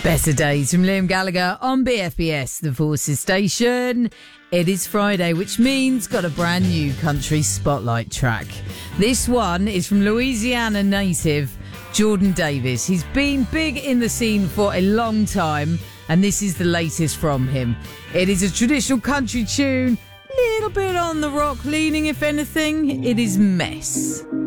Better Days from Liam Gallagher on BFBS, the Forces Station. It is Friday, which means got a brand new country spotlight track. This one is from Louisiana native Jordan Davis. He's been big in the scene for a long time, and this is the latest from him. It is a traditional country tune, little bit on the rock leaning, if anything. It is Mess.